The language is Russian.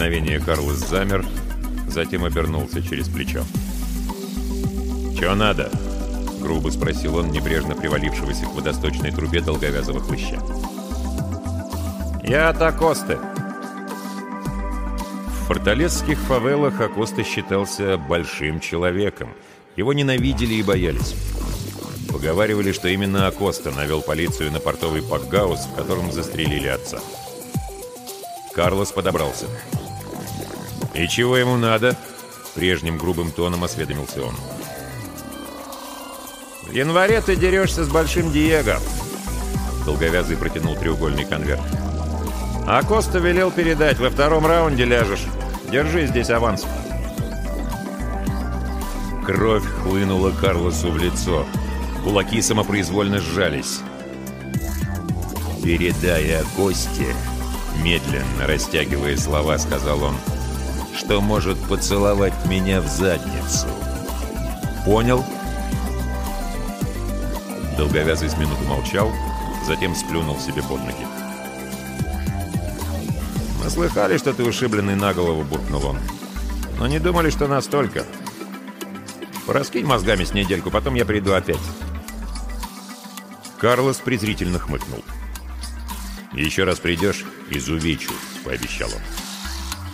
мгновение Карлос замер, затем обернулся через плечо. «Чё надо?» — грубо спросил он небрежно привалившегося к водосточной трубе долговязого хлыща. «Я от Акосты». В форталесских фавелах Акоста считался большим человеком. Его ненавидели и боялись. Поговаривали, что именно Акоста навел полицию на портовый пакгаус, в котором застрелили отца. Карлос подобрался. «И чего ему надо?» — прежним грубым тоном осведомился он. «В январе ты дерешься с Большим Диего». Долговязый протянул треугольный конверт. «Акоста велел передать, во втором раунде ляжешь. Держи здесь аванс». Кровь хлынула Карлосу в лицо. Кулаки самопроизвольно сжались. «Передай Акосте», — медленно растягивая слова, сказал он, «что может поцеловать меня в задницу. Понял?» Долговязый с минуту молчал, затем сплюнул себе под ноги. «Мы слыхали, что ты ушибленный на голову», — буркнул он. «Но не думали, что настолько. Пораскинь мозгами с недельку, потом я приду опять». Карлос презрительно хмыкнул. «Еще раз придешь — изувечу», — пообещал он.